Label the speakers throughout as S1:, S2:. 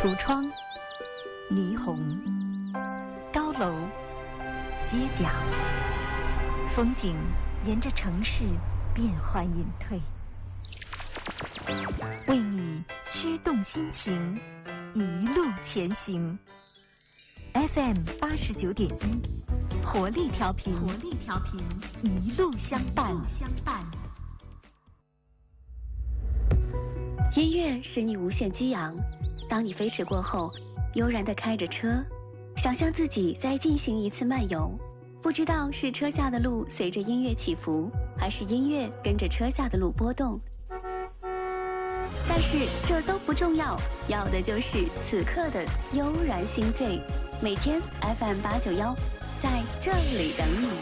S1: 橱窗、霓虹、高楼、街角，风景沿着城市变幻隐退，为你驱动心情，一路前行。FM 89.1，活力调频，一路相伴。
S2: 音乐使你无限激昂，当你飞驰过后，悠然地开着车，想象自己在进行一次漫游，不知道是车下的路随着音乐起伏，还是音乐跟着车下的路波动。但是这都不重要，要的就是此刻的悠然心醉。每天 FM 891，在这里等你。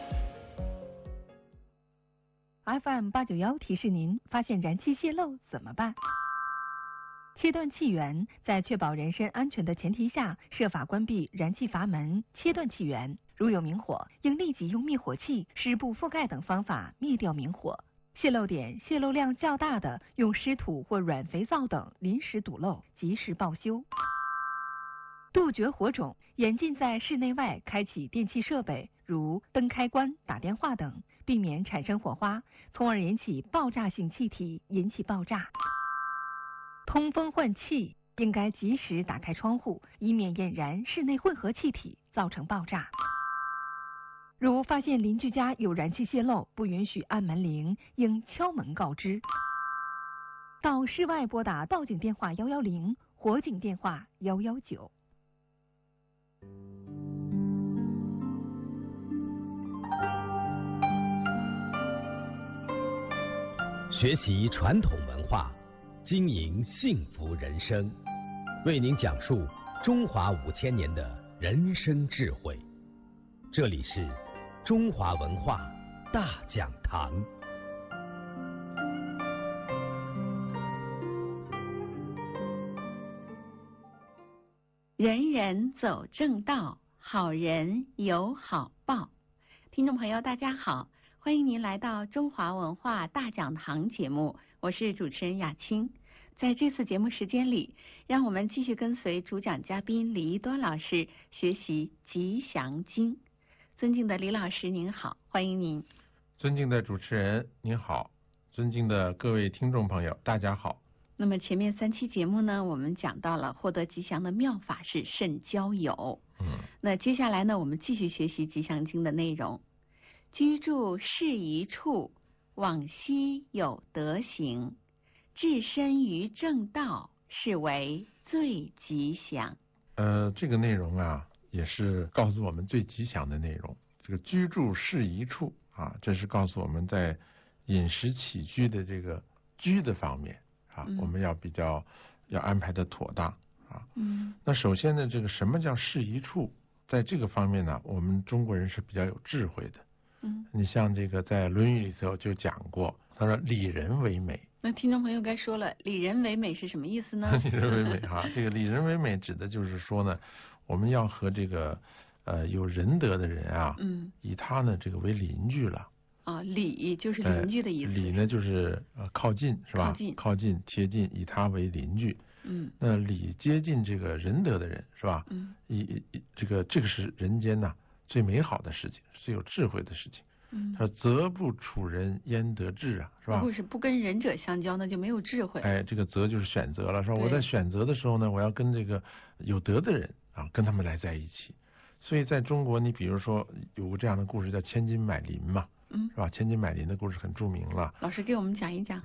S3: FM 891提示您：发现燃气泄漏怎么办？切断气源，在确保人身安全的前提下，设法关闭燃气阀门，切断气源。如有明火，应立即用灭火器、湿布覆盖等方法灭掉明火。泄漏点、泄漏量较大的，用湿土或软肥皂等临时堵漏，及时报修。杜绝火种，严禁在室内外开启电气设备，如灯开关、打电话等，避免产生火花，从而引起爆炸性气体，引起爆炸。通风换气，应该及时打开窗户，以免引燃室内混合气体，造成爆炸。如发现邻居家有燃气泄漏，不允许按门铃，应敲门告知。到室外拨打报警电话110，火警电话119。
S4: 学习传统文化，经营幸福人生，为您讲述中华5000年的人生智慧。这里是中华文化大讲堂。
S2: 人人走正道，好人有好报。听众朋友大家好，欢迎您来到中华文化大讲堂节目，我是主持人雅青。在这次节目时间里，让我们继续跟随主讲嘉宾李一端老师学习吉祥经。尊敬的李老师您好，欢迎您。
S5: 尊敬的主持人您好，尊敬的各位听众朋友大家好。
S2: 那么前面3期节目呢，我们讲到了获得吉祥的妙法是慎交友。那接下来呢，我们继续学习吉祥经的内容。居住适宜处，往昔有德行，置身于正道，是为最吉祥。
S5: 这个内容啊，也是告诉我们最吉祥的内容。这个居住适宜处啊，这是告诉我们在饮食起居的这个居的方面啊，我们要要安排的妥当啊。那首先呢，这个什么叫适宜处？在这个方面呢，我们中国人是比较有智慧的。你像这个在《论语》里头就讲过，他说礼人为美。
S2: 那听众朋友该说了，礼人为美是什么意思呢？
S5: 礼人为美哈，这个礼人为美指的就是说呢，我们要和这个有仁德的人啊，以他呢这个为邻居了。啊，礼就是邻居的意思。礼呢就是靠近是吧？靠近贴近，以他为邻居。那礼接近这个仁德的人是吧？这个是人间呐最美好的事情，最有智慧的事情。他则不处人焉得志啊，是吧？如果是不跟仁者相交，那就没有智慧。这个则就是选择了，是吧？我在选择的时候呢，我要跟这个有德的人啊，跟他们来在一起。所以在中国，你比如说有这样的故事叫千金买邻嘛，是吧？千金买邻的故事很著名了。老师给我们讲一讲。